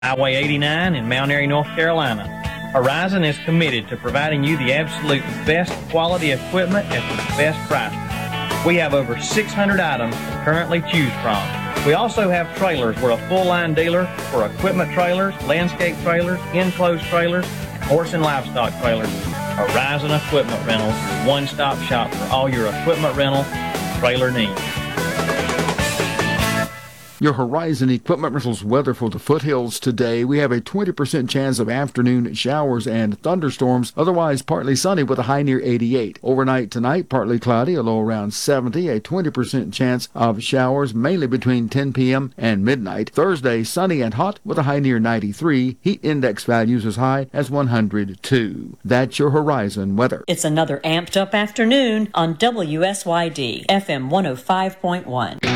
Highway 89 in Mount Airy, North Carolina. Horizon is committed to providing you the absolute best quality equipment at the best price. We have over 600 items to currently choose from. We also have trailers. We're a full-line dealer for equipment trailers, landscape trailers, enclosed trailers, and horse and livestock trailers. Horizon Equipment Rentals, your one-stop shop for all your equipment rental and trailer needs. Your Horizon Equipment Rentals weather for the foothills today. We have a 20% chance of afternoon showers and thunderstorms, otherwise partly sunny with a high near 88. Overnight tonight, partly cloudy, a low around 70, a 20% chance of showers, mainly between 10 p.m. and midnight. Thursday, sunny and hot with a high near 93. Heat index values as high as 102. That's your Horizon weather. It's another amped up afternoon on WSYD FM 105.1.